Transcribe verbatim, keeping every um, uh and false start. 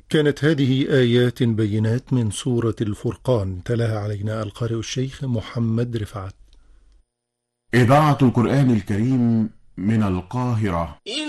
كانت هذه آيات بينات من سورة الفرقان، تلاها علينا القارئ الشيخ محمد رفعت. إذاعة القرآن الكريم من القاهرة.